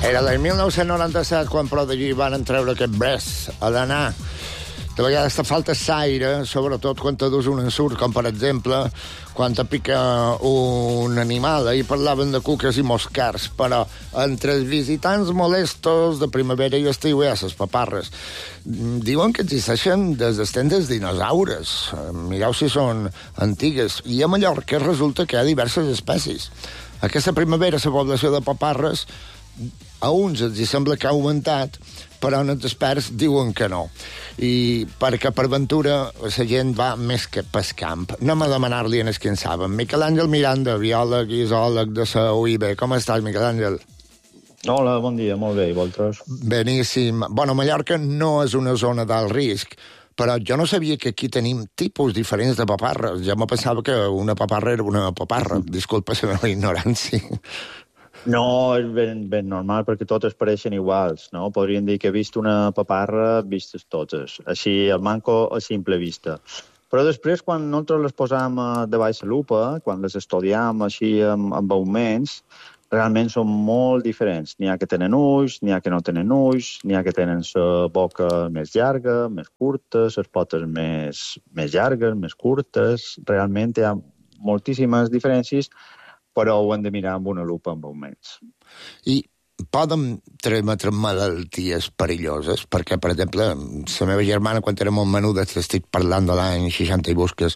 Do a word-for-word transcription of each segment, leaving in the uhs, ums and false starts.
Era l'any mil nou-cents noranta-set quan Prodigy van treure aquest Breath a l'anar. De vegades te falta l'aire, sobretot quan te dus un ensurt, com per exemple quan te pica un animal. Ahir parlaven de cuques i moscars, però entre els visitants molestos de primavera i estiu hi ha les paparres. Diuen que existeixen des dels temps dels dinosaures. Mireu si són antigues. I a Mallorca resulta que hi ha diverses espècies. Aquesta primavera la població de paparres a uns els sembla que ha augmentat, però els experts diuen que no. I perquè per ventura la gent va més que pel camp. Anem a demanar-li a els que en saben. Miquel Àngel Miranda, biòleg i zoòleg de la U I B. Com estàs, Miquel Àngel? Hola, bon dia, molt bé, i vosaltres? Beníssim. Bueno, Mallorca no és una zona d'alt risc, però jo no sabia que aquí tenim tipus diferents de paparres. Jo me pensava que una paparra era una paparra. Disculpa la meva ignorància. No, és ben, ben normal, perquè totes pareixen iguals, no? Podríem dir que he vist una paparra, vistes totes. Així, el manco a simple vista. Però després, quan nosaltres les posam de baix la lupa, quan les estudiam així amb, amb augments, realment són molt diferents. N'hi ha que tenen ulls, n'hi ha que no tenen ulls, n'hi ha que tenen la boca més llarga, més curta, les potes més, més llargues, més curtes. Realment hi ha moltíssimes diferències, però ho hem de mirar amb una lupa amb augments. I poden transmetre malalties perilloses? Perquè, per exemple, la meva germana, quan era molt menuda, estic parlant de l'any seixanta i busques,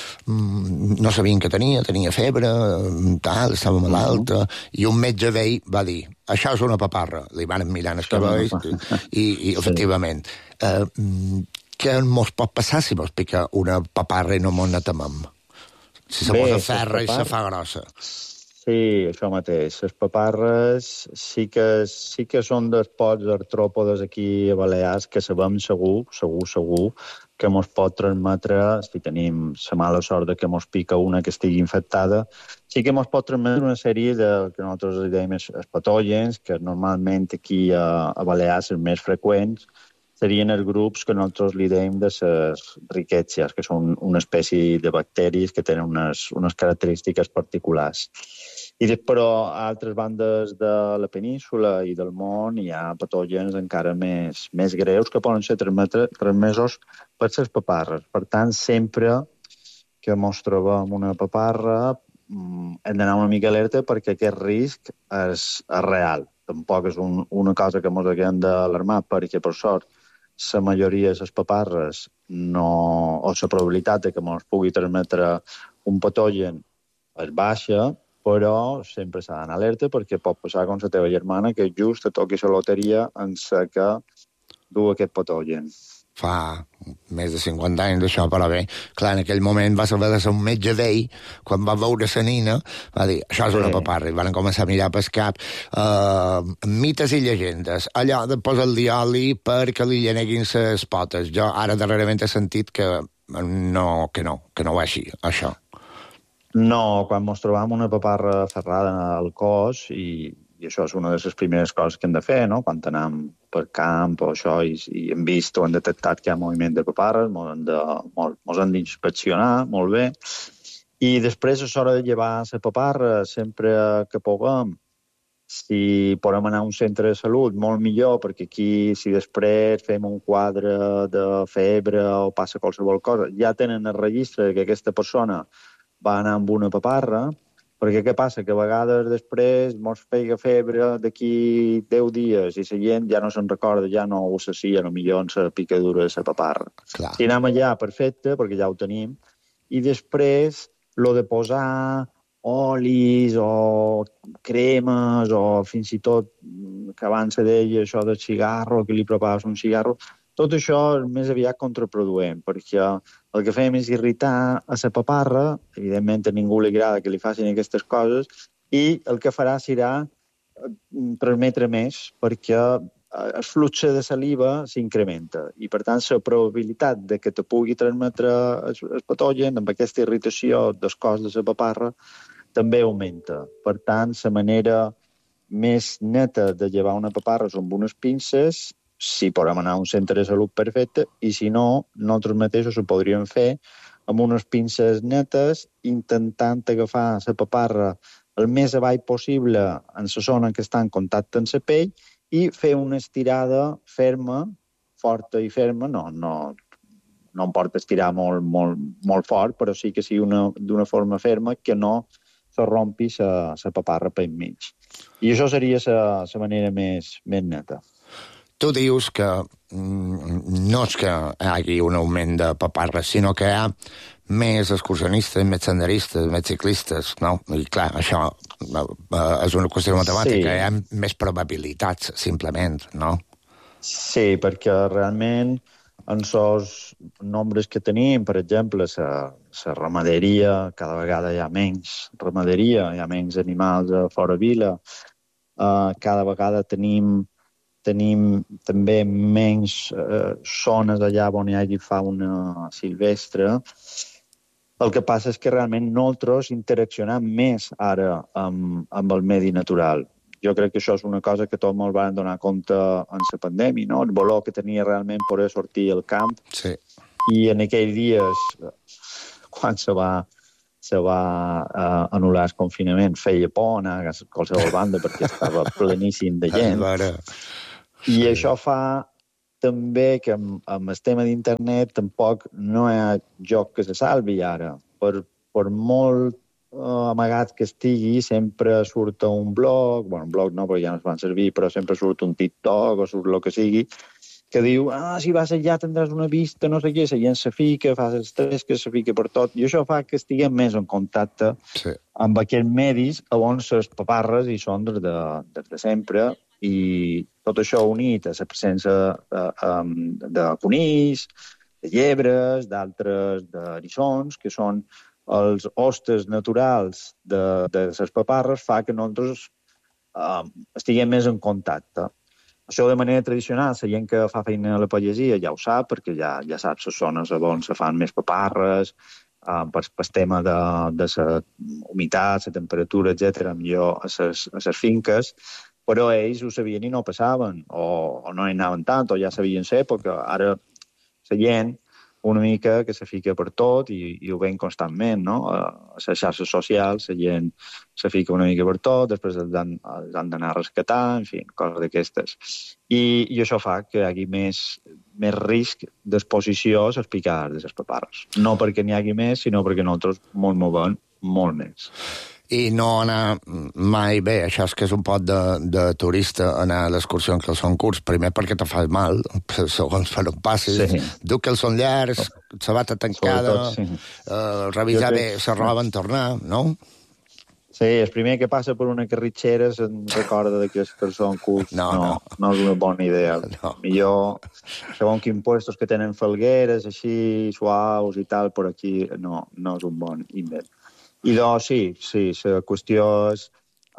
no sabien què tenia, tenia febre, tal, estava malalta, i un metge d'ell va dir, això és una paparra. Li van mirar els cabells i, i efectivament, eh, què mos pot passar si mos pica una paparra i no mos n'atemem? Si se posa ferra i se fa grossa. Sí, això mateix. Les paparres sí que, sí que són dels pocs artròpodes aquí a Balears que sabem segur, segur, segur, que mos pot transmetre, si tenim la mala sort de que mos pica una que estigui infectada, sí que mos pot transmetre una sèrie de, que nosaltres li dèiem els patògens, que normalment aquí a, a Balears els més freqüents serien els grups que nosaltres li dèiem de les riquètcies, que són una espècie de bacteris que tenen unes, unes característiques particulars. I però a altres bandes de la península i del món hi ha patògens encara més, més greus que poden ser transmesos per les paparres. Per tant, sempre que mos trobem una paparra hem d'anar una mica alerta perquè aquest risc és, és real. Tampoc és un, una cosa que mos haguem d'alarmar perquè, per sort, la majoria de les paparres no, o la probabilitat de que mos pugui transmetre un patogen és baixa, però sempre s'ha d'anar alerta perquè pot passar com la teva germana que just te toqui la loteria en la que du aquest patogen. Fa més de cinquanta anys d'això, però bé, clar, en aquell moment va saber de ser un metge d'ell, quan va veure la nina, va dir, això és una paparra, i van començar a mirar pel cap. Uh, mites i llegendes, allò de posar el dioli perquè li lleneguin les potes. Jo ara darrerament he sentit que no, que no, que no va així, això. No, quan mos trobam una paparra ferrada al cos, i, i això és una de les primeres coses que hem de fer, no? Quan anem per camp o això, i, i hem vist o hem detectat que hi ha moviment de paparres, mos hem de, mos, mos hem d'inspeccionar molt bé, i després és hora de llevar la paparra sempre que puguem. Si podem anar a un centre de salut, molt millor, perquè aquí, si després fem un quadre de febre o passa qualsevol cosa, ja tenen el registre que aquesta persona va anar amb una paparra, perquè què passa? Que a vegades després mos pega febre d'aquí deu dies i la gent ja no se'n recorda, ja no ho associa millor en la picadura de la paparra. Clar. Si anem allà, perfecte, perquè ja ho tenim, i després lo de posar olis o cremes o fins i tot, que abans se deia això del cigarro, que li preparaves un cigarro, tot això és més aviat contraproduent, perquè el que fem és irritar a la paparra, evidentment a ningú li agrada que li facin aquestes coses, i el que farà serà transmetre més, perquè el flux de saliva s'incrementa, i per tant la probabilitat de que te pugui transmetre el, el patogen amb aquesta irritació del cos de la paparra també augmenta. Per tant, la manera més neta de llevar una paparra són amb unes pinces, si podem anar a un centre de salut perfecte, i si no, nosaltres mateixos ho podríem fer amb unes pinces netes, intentant agafar la paparra el més avall possible en la zona que està en contacte amb la pell i fer una estirada ferma, forta i ferma, no, no, no em porta estirar molt, molt, molt fort, però sí que sigui una, d'una forma ferma que no se rompi la paparra per mig. I això seria la manera més, més neta. Tu dius que no és que hi hagi un augment de paparres, sinó que hi ha més excursionistes, més senderistes, més ciclistes, no? I clar, això és una qüestió matemàtica, sí. Hi ha més probabilitats, simplement, no? Sí, perquè realment en els nombres que tenim, per exemple, la ramaderia, cada vegada hi ha menys ramaderia, hi ha menys animals a fora vila, uh, cada vegada tenim tenim també menys uh, zones allà on hi hagi fauna silvestre. El que passa és que realment nosaltres interaccionem més ara amb, amb el medi natural. Jo crec que això és una cosa que tots ens van donar compte en la pandèmia, no? El valor que tenia realment poder sortir al camp. Sí. I en aquells dies, quan se va, se va uh, anul·lar el confinament, feia por anar a qualsevol banda perquè estava pleníssim de gent. I sí. Això fa també que amb, amb el tema d'internet tampoc no hi ha joc que se salvi ara. Per, per molt uh, amagat que estigui, sempre surt un blog, bueno, un blog no, perquè ja no es van servir, però sempre surt un TikTok o surt el que sigui, que diu, ah, si vas allà tindràs una vista, no sé què, la gent se fica, fas estrès que se fica per tot, i això fa que estiguem més en contacte sí. amb aquests medis on les paparres hi són des de, des de sempre, i tot això unit a la presència de, de, de conills, de llebres, d'altres d'eriçons, que són els hostes naturals de, de les paparres, fa que nosaltres um, estiguem més en contacte. Això de manera tradicional, la gent que fa feina a la pagesia ja ho sap, perquè ja, ja saps les zones on se fan més paparres, um, per el tema de, de la humitat, la temperatura, etcètera, millor a les, a les finques, però ells ho sabien i no passaven, o, o no hi anaven tant, o ja sabien l'època. Ara la gent una mica que se fica per tot i, i ho veiem constantment, no? A les xarxes socials la gent se fica una mica per tot, després els han, els han d'anar a rescatar, en fi, coses d'aquestes. I, I això fa que hi hagi més, més risc d'exposició a les picades de les paparres. No perquè n'hi hagi més, sinó perquè nosaltres ens movem molt més. I no anar mai bé, això és que és un pot de, de turista anar a l'excursió en calçon curts, primer perquè te fas mal, segons per on passes, sí. Dur que els són llargs, sabata tancada, sí. uh, revisar crec... bé la roba en tornar, no? Sí, el primer que passa per una carritxera se'n recorda que els calçon curts no, no, no. no és una bona idea. No. Millor, segons quins puestos que tenen falgueres, així, suaus i tal, per aquí no, no és un bon invent. I doncs sí, sí, la qüestió és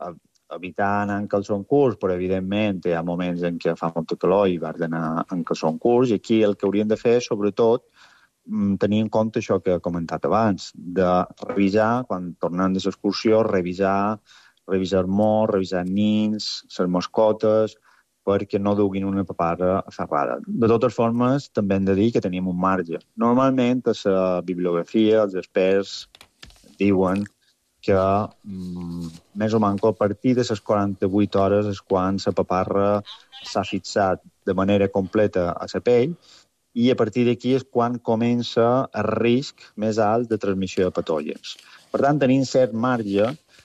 evitar anar en calçon curts, però evidentment hi ha moments en què fa molta calor i has d'anar en calçon curts, i aquí el que hauríem de fer, sobretot, tenir en compte això que he comentat abans, de revisar, quan tornem de l'excursió, revisar, revisar el mort, revisar nins, les mascotes, perquè no duguin una paparra aferrada. De totes formes, també hem de dir que tenim un marge. Normalment, a la bibliografia, els experts diuen que mm, més o menys a partir de les quaranta-vuit hores és quan la paparra s'ha fixat de manera completa a la pell i a partir d'aquí és quan comença el risc més alt de transmissió de patògens. Per tant, tenim cert marge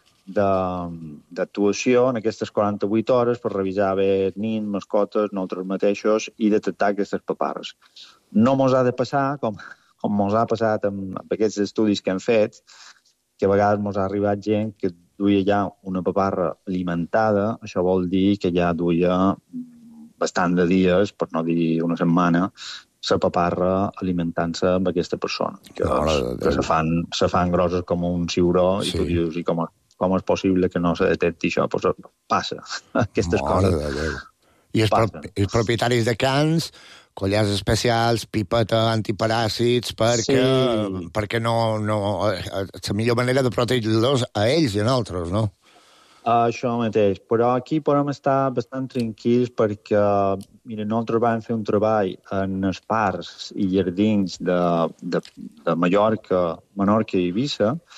d'actuació en aquestes quaranta-vuit hores per revisar bé nins, mascotes, nosaltres mateixos i detectar aquestes paparres. No mos ha de passar, com, com mos ha passat amb, amb aquests estudis que hem fet, que a vegades ens ha arribat gent que duia ja una paparra alimentada, això vol dir que ja duia bastant de dies, per no dir una setmana, la paparra alimentant-se amb aquesta persona, que, no, que se, fan, se fan grosses com un ciuró, sí. I tu dius, i com, com és possible que no se detecti això? Pues passa, aquestes Mare coses. I els, pro els propietaris de cans, collars especials, pipeta, antiparàsits, perquè, sí. perquè no, no... La millor manera de protegir-los a ells i a nosaltres, no? Això mateix. Però aquí podem estar bastant tranquils perquè, mira, nosaltres vam fer un treball en els parcs i jardins de, de, de Mallorca, Menorca i Eivissa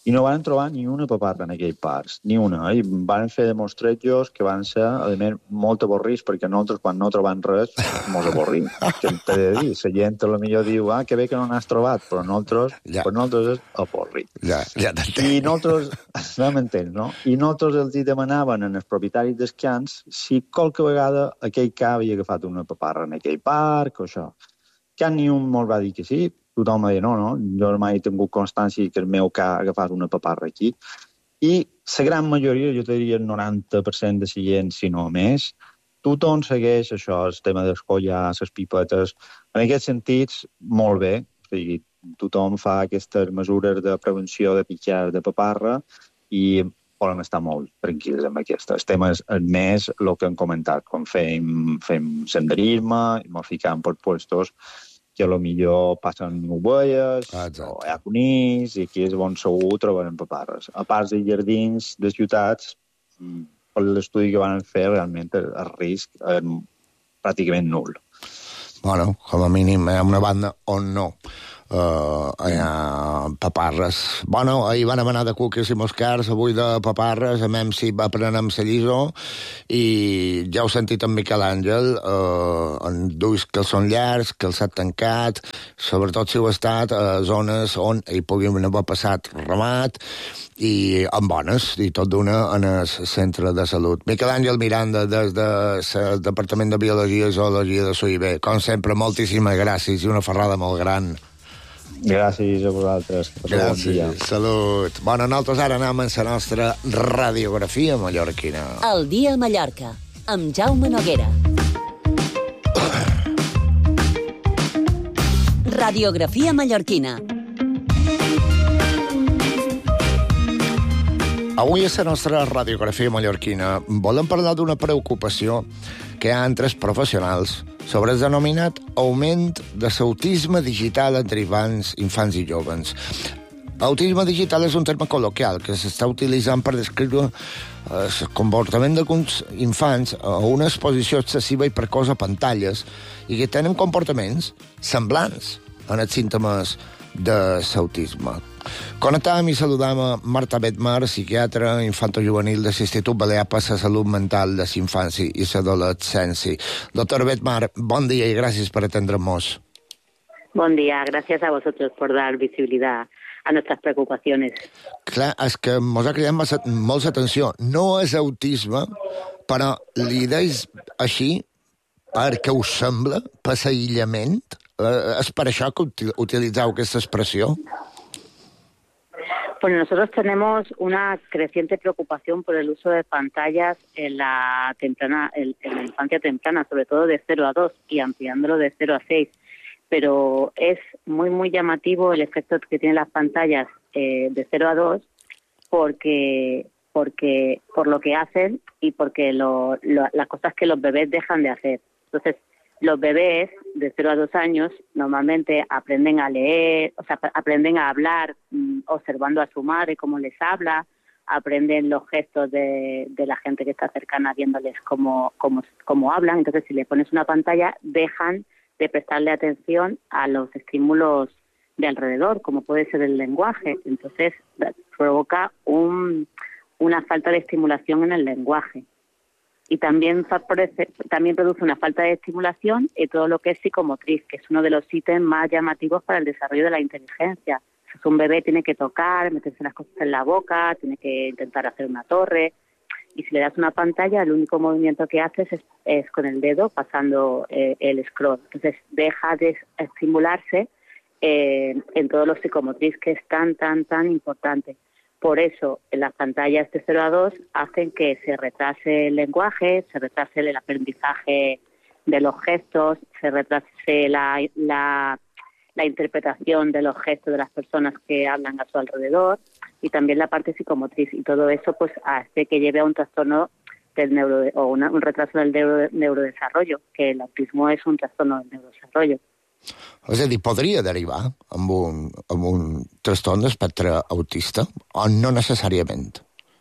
i no van trobar ni una paparra en aquell parc, ni una. I van fer demostrejos que van ser, a més, molt avorrits, perquè nosaltres, quan no trobem res, mos avorrim. Que t'he de dir, la gent a lo millor diu, ah, que bé que no n'has trobat, però nosaltres, ja. per nosaltres és avorrit. Ja, ja t'entenc. I nosaltres, no m'entens, no? I nosaltres els hi demanaven als propietaris dels cans si qualque vegada aquell ca havia agafat una paparra en aquell parc o això. Can ni un molt va dir que sí, tothom va dir no, no, jo mai he tingut constància que el meu ca ha agafat una paparra aquí. I la gran majoria, jo te diria el noranta per cent de la gent, si no més, tothom segueix això, el tema dels collars, les pipetes. En aquests sentits, molt bé. O sigui, tothom fa aquestes mesures de prevenció de pitjar de paparra i poden estar molt tranquils amb aquesta. El tema és més el que hem comentat, quan fem, fem senderisme, ens ficam per puestos que a lo millor passen ovelles ah, o hi ha conills, i aquí és on segur trobarem paparres. A part de jardins de ciutats, per l'estudi que van fer, realment el risc és pràcticament nul. Bueno, com a mínim hi ha una banda on no. Uh, hi ha paparres. Bueno, ahir van anar de cuques i moscars, avui de paparres, a mem si va prenem la lliçó, i ja heu sentit en Miquel Àngel, uh, en duis que són llargs, que els ha tancat, sobretot si heu estat a zones on hi puguin haver passat ramat, i amb bones, i tot d'una en el centre de salut. Miquel Àngel Miranda, des del Departament de Biologia i Zoologia de S U I B. Com sempre, moltíssimes gràcies i una ferrada molt gran. Gràcies a vosaltres. Gràcies, bon salut. Bueno, nosaltres ara anem a la nostra radiografia mallorquina. El dia a Mallorca, amb Jaume Noguera. Radiografia mallorquina. Avui a la nostra radiografia mallorquina volem parlar d'una preocupació que hi ha entre els professionals sobre el denominat augment de l'autisme digital entre infants, infants i joves. Autisme digital és un terme col·loquial que s'està utilitzant per descriure el comportament d'alguns infants a una exposició excessiva i precoç a pantalles i que tenen comportaments semblants en els símptomes de l'autisme. Connectàvem i saludam a Marta Bedmar, psiquiatra infantojuvenil de l'Institut Balear per la Salut Mental de l'Infància i l'Adolescència. Doctora Bedmar, bon dia i gràcies per atendre'ns. Bon dia, gracias a vosotros por dar visibilidad a nuestras preocupaciones. Clar, és que ens ha cridat molta atenció. No és autisme, però li deis així perquè us sembla, per l'aïllament? Eh, és per això que util utilitzeu aquesta expressió? Pues nosotros tenemos una creciente preocupación por el uso de pantallas en la temprana, en, en la infancia temprana, sobre todo de cero a dos y ampliándolo de cero a seis. Pero es muy, muy llamativo el efecto que tienen las pantallas eh, de cero a dos porque, porque, por lo que hacen y porque lo, lo, las cosas que los bebés dejan de hacer. Entonces, los bebés de cero a dos años normalmente aprenden a leer, o sea, aprenden a hablar mmm, observando a su madre cómo les habla, aprenden los gestos de, de la gente que está cercana viéndoles cómo, cómo, cómo hablan. Entonces, si le pones una pantalla, dejan de prestarle atención a los estímulos de alrededor, como puede ser el lenguaje. Entonces, provoca un, una falta de estimulación en el lenguaje. Y también, favorece, también produce una falta de estimulación en todo lo que es psicomotriz, que es uno de los ítems más llamativos para el desarrollo de la inteligencia. Entonces, un bebé tiene que tocar, meterse las cosas en la boca, tiene que intentar hacer una torre. Y si le das una pantalla, el único movimiento que haces es, es con el dedo pasando eh, el scroll. Entonces, deja de estimularse eh, en todo lo psicomotriz, que es tan, tan, tan importante. Por eso, en las pantallas de cero a dos hacen que se retrase el lenguaje, se retrase el aprendizaje de los gestos, se retrase la, la, la interpretación de los gestos de las personas que hablan a su alrededor y también la parte psicomotriz. Y todo eso pues hace que lleve a un trastorno del neuro, o una, un retraso del neuro, neurodesarrollo, que el autismo es un trastorno del neurodesarrollo. És a dir, podria derivar amb un, amb un trastorn d'espectre autista o no necesariamente?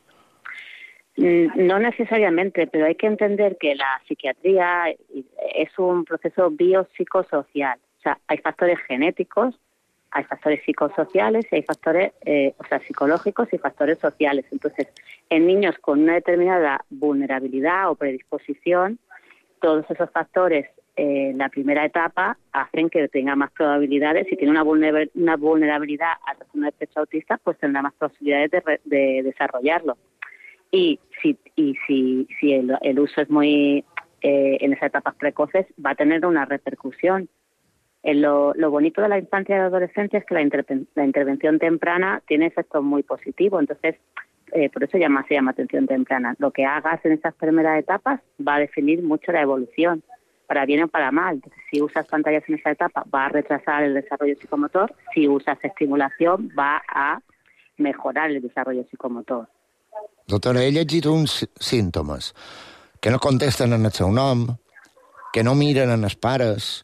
No necesariamente, pero hay que entender que la psiquiatría es un proceso biopsicosocial. O sea, hay factores genéticos hay factores psicosociales y hay factores, eh, o sea, psicológicos y factores sociales. Entonces, en niños con una determinada vulnerabilidad o predisposición, todos esos factores eh, en la primera etapa hacen que tenga más probabilidades. Si tiene una, vulner una vulnerabilidad al trastorno de espectro autista, pues tendrá más posibilidades de, de desarrollarlo. Y si, y si, si el, el uso es muy eh, en esas etapas precoces, va a tener una repercusión. Eh, lo, lo bonito de la infancia y la adolescencia es que la, inter la intervención temprana tiene efectos muy positivos. Entonces, eh, por eso llama, se llama atención temprana. Lo que hagas en esas primeras etapas va a definir mucho la evolución, para bien o para mal. Entonces, si usas pantallas en esa etapa, va a retrasar el desarrollo psicomotor. Si usas estimulación, va a mejorar el desarrollo psicomotor. Doctora, he llegit uns símptomes que no contesten en el seu nom, que no miren en els pares.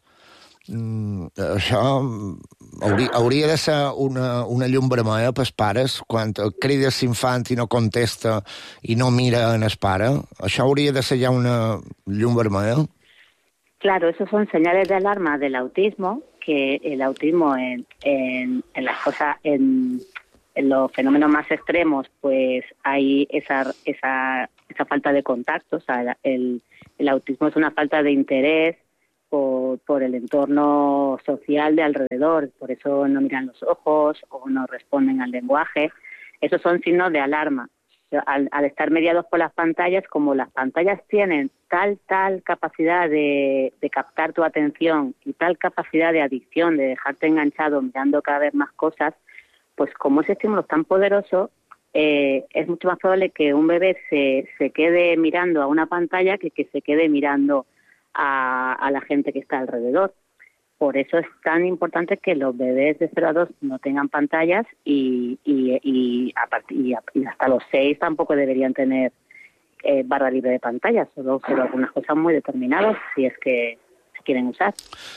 Mm, això hauria, hauria de ser una, una llum vermella pels pares quan crides l'infant i no contesta i no mira en el pare. Això hauria de ser ja una llum vermella. Claro, esos son señales de alarma del autismo, que el autismo en, en, en las cosas, en, en los fenómenos más extremos, pues hay esa, esa, esa falta de contacto. O sea, el, el autismo es una falta de interés por, por el entorno social de alrededor, por eso no miran los ojos o no responden al lenguaje. Esos son signos de alarma. Al, al estar mediados por las pantallas, como las pantallas tienen tal, tal capacidad de, de captar tu atención y tal capacidad de adicción, de dejarte enganchado mirando cada vez más cosas, pues como ese estímulo es tan poderoso, eh, es mucho más probable que un bebé se, se quede mirando a una pantalla que que se quede mirando a, a la gente que está alrededor. Por eso es tan importante que los bebés de cero a dos no tengan pantallas y, y, y, a partir, y, a, y hasta los seis tampoco deberían tener eh, barra libre de pantallas, solo pero algunas cosas muy determinadas si es que se quieren usar.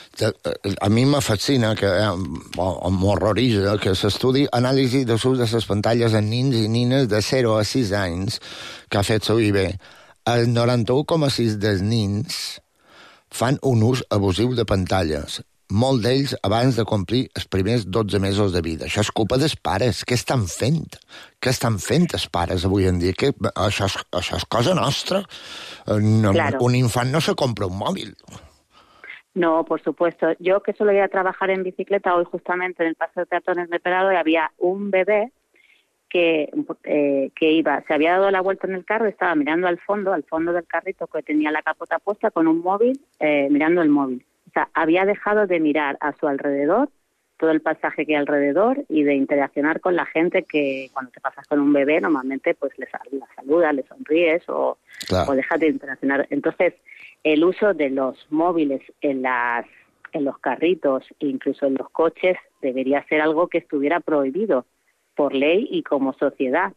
A mi me fascina, que m'horroritza, que s'estudi anàlisi de l'ús de les pantalles en nins i nines de zero a sis anys que ha fet la U I B. El noranta-u coma sis dels nins fan un ús abusiu de pantalles. Molts d'ells abans de complir els primers dotze mesos de vida. Això és culpa dels pares. Què estan fent? Què estan fent els pares avui en dia? Que això, és, això és cosa nostra. No, claro. Un infant no se compra un móvil. No, por supuesto. Yo que solo iba a trabajar en bicicleta, hoy justamente en el Paseo de Peatones de Prado había un bebé que, eh, que iba, se había dado la vuelta en el carro y estaba mirando al fondo, al fondo del carrito que tenía la capota puesta con un móvil, eh, mirando el móvil. O sea, había dejado de mirar a su alrededor, todo el paisaje que hay alrededor y de interaccionar con la gente que cuando te pasas con un bebé normalmente pues le la saludas, le sonríes o, claro. o dejas de interaccionar. Entonces, el uso de los móviles en las en los carritos e incluso en los coches debería ser algo que estuviera prohibido por ley y como sociedad,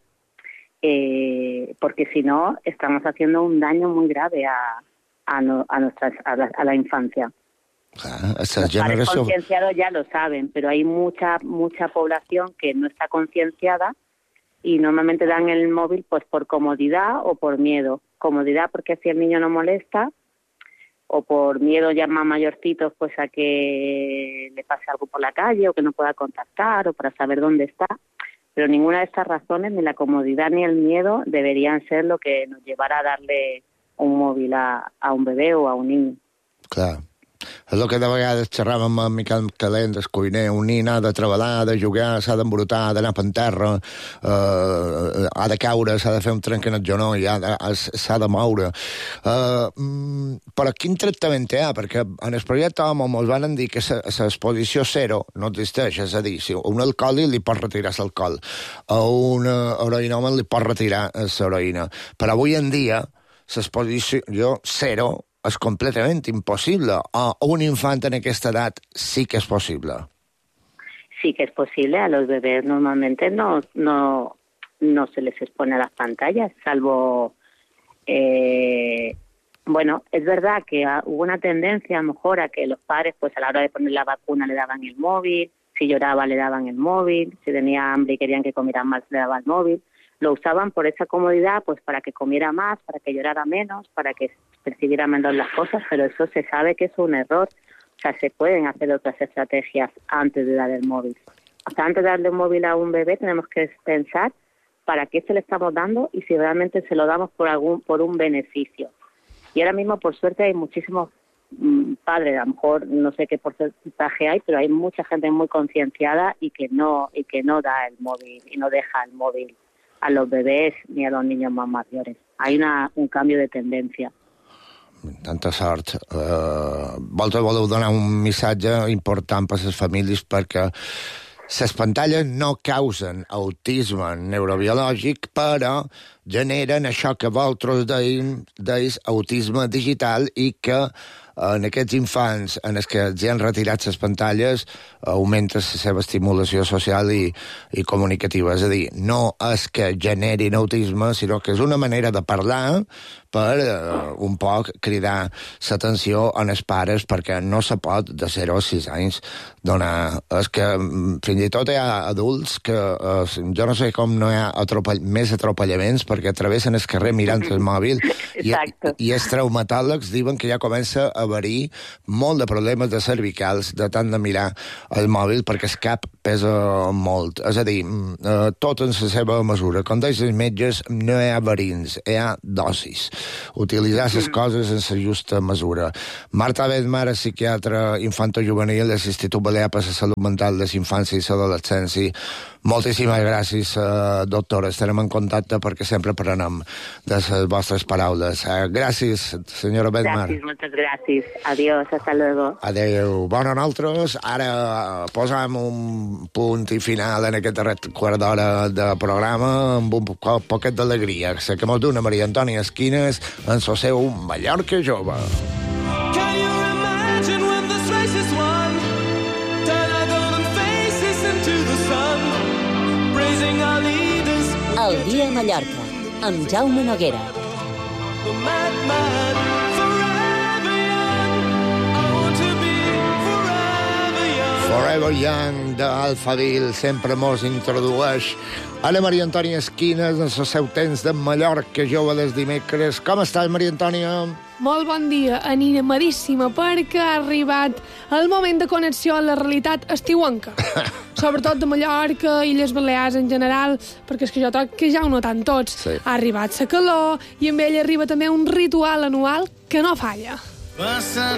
eh, porque si no estamos haciendo un daño muy grave a, a, no, a, nuestras, a, la, a la infancia. Ah, esa Los generación... padres concienciados ya lo saben, pero hay mucha mucha población que no está concienciada y normalmente dan el móvil pues por comodidad o por miedo. Comodidad porque así el niño no molesta, o por miedo ya más mayorcitos pues a que le pase algo por la calle o que no pueda contactar o para saber dónde está. Pero ninguna de estas razones, ni la comodidad ni el miedo, deberían ser lo que nos llevara a darle un móvil a, a un bebé o a un niño. Clar. És el que de vegades xerràvem amb Miquel Calent, el cuiner. Un nin ha de treballar, ha de jugar, s'ha d'embrutar, ha d'anar per terra, eh, ha de caure, s'ha de fer un trenc en el genoll, s'ha de moure. Eh, però quin tractament hi ha? Perquè en el projecte Homo ens van dir que l'exposició zero no existeix, és a dir, si a un alcohòlic li pot retirar l'alcohol, a un heroinòman li pot retirar l'heroïna. Però avui en dia l'exposició zero és completament impossible. A un infant en aquesta edat sí que és possible. Sí que es posible. A los bebés normalmente no, no, no se les expone a las pantallas, salvo... Eh, bueno, es verdad que hubo una tendencia a lo mejor a que los padres pues a la hora de poner la vacuna le daban el móvil, si lloraba le daban el móvil, si tenía hambre y querían que comiera más le daban el móvil. Lo usaban por esa comodidad, pues para que comiera más, para que llorara menos, para que percibiera menos las cosas, pero eso se sabe que es un error. O sea, se pueden hacer otras estrategias antes de dar el móvil. O sea, antes de darle un móvil a un bebé tenemos que pensar para qué se le estamos dando y si realmente se lo damos por algún por un beneficio. Y ahora mismo, por suerte, hay muchísimos mmm, padres, a lo mejor no sé qué porcentaje hay, pero hay mucha gente muy concienciada y que no y que no da el móvil y no deja el móvil a los bebés ni a los niños más mayores. Hay una, un cambio de tendencia. Tanta sort. Uh, vosaltres voleu donar un missatge important per a les famílies perquè les pantalles no causen autisme neurobiològic, però generen això que vosaltres deim, deis autisme digital i que en aquests infants en els que els han retirat les pantalles augmenta la seva estimulació social i, i comunicativa. És a dir, no és que generin autisme, sinó que és una manera de parlar per uh, un poc cridar l'atenció en els pares, perquè no se pot de zero a sis anys donar... És que fins i tot hi ha adults que uh, jo no sé com no hi ha atropell, més atropellaments perquè travessen el carrer mirant el mòbil i, i els traumatòlegs diuen que ja comença a haver-hi molt de problemes de cervicals de tant de mirar el mòbil perquè el cap pesa molt. És a dir, uh, tot en la seva mesura. Com deien els metges, no hi ha verins, hi ha dosis. Utilitzar les coses en la justa mesura. Marta Bedmar, psiquiatra infanto-juvenil de l'Institut Balear per la Salut Mental de la Infància i l'Adolescència. Moltíssimes gràcies, uh, doctora. Estarem en contacte perquè sempre prenem de les vostres paraules. Uh, gràcies, senyora Bedmar. Gràcies, moltes gràcies. Adiós, hasta luego. Adéu. Bona nosaltres. Ara posam un punt i final en aquest darrer quart d'hora de programa amb un po poquet d'alegria. Sé que mos dona Maria Antònia Esquines en el seu Mallorca jove. El dia a Mallorca, amb Jaume Noguera. Forever Young d'Alphaville sempre mos introdueix a la Maria Antònia Esquines en el seu temps de Mallorca jove dels dimecres. Com estàs, Maria Antònia? Molt bon dia, animadíssima, perquè ha arribat el moment de connexió amb la realitat estiuenca. Sobretot de Mallorca i les Balears en general, perquè és que jo trobo que ja ho noten tots. Sí. Ha arribat la calor i amb ell arriba també un ritual anual que no falla.